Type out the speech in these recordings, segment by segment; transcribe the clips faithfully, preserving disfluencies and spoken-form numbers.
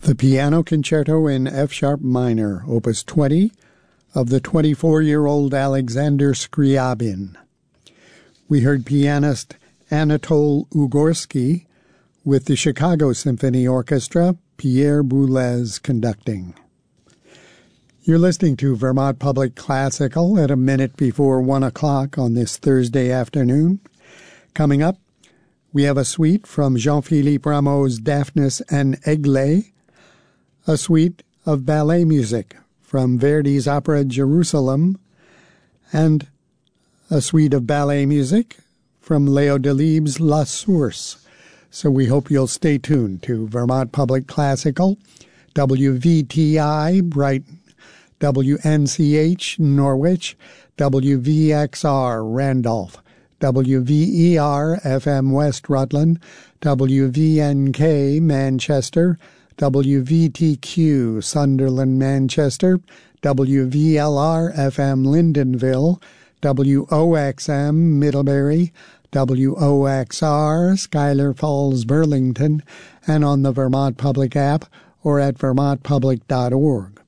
The Piano Concerto in F-sharp minor, opus twenty, of the twenty-four-year-old Alexander Scriabin. We heard pianist Anatol Ugorsky with the Chicago Symphony Orchestra, Pierre Boulez conducting. You're listening to Vermont Public Classical at a minute before one o'clock on this Thursday afternoon. Coming up, we have a suite from Jean-Philippe Rameau's Daphnis and Aigle, a suite of ballet music from Verdi's opera Jerusalem, and a suite of ballet music from Leo Delibes' La Source. So we hope you'll stay tuned to Vermont Public Classical, W V T I Brighton, W N C H Norwich, W V X R Randolph, W V E R F M West Rutland, W V N K Manchester, W V T Q Sunderland Manchester, W V L R F M Lyndonville, W O X M Middlebury, W O X R Schuyler Falls Burlington, and on the Vermont Public app or at vermont public dot org.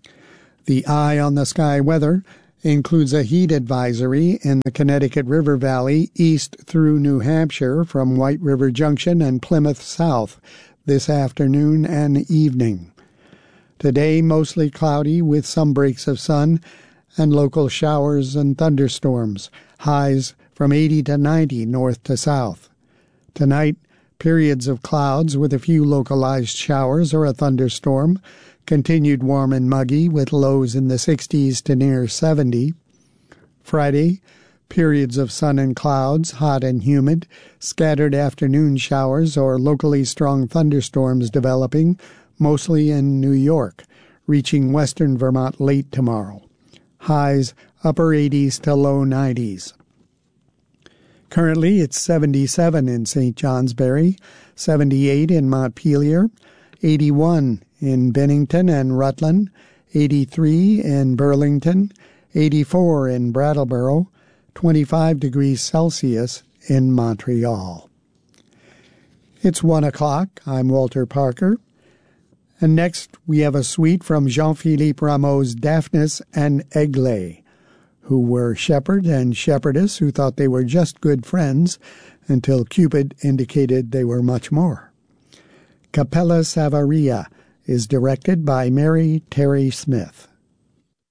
The Eye on the Sky weather includes a heat advisory in the Connecticut River Valley east through New Hampshire from White River Junction and Plymouth south this afternoon and evening. Today, mostly cloudy with some breaks of sun and local showers and thunderstorms, highs from eighty to ninety north to south. Tonight, periods of clouds with a few localized showers or a thunderstorm, continued warm and muggy with lows in the sixties to near seventy. Friday, periods of sun and clouds, hot and humid, scattered afternoon showers or locally strong thunderstorms developing, mostly in New York, reaching western Vermont late tomorrow. Highs upper eighties to low nineties. Currently, it's seventy-seven in Saint Johnsbury, seventy-eight in Montpelier, eighty-one in Bennington and Rutland, eighty-three in Burlington, eighty-four in Brattleboro, twenty-five degrees Celsius in Montreal. It's one o'clock. I'm Walter Parker. And next we have a suite from Jean-Philippe Rameau's Daphnis and Aigle, who were shepherd and shepherdess who thought they were just good friends until Cupid indicated they were much more. Capella Savaria is directed by Mary Terry Smith.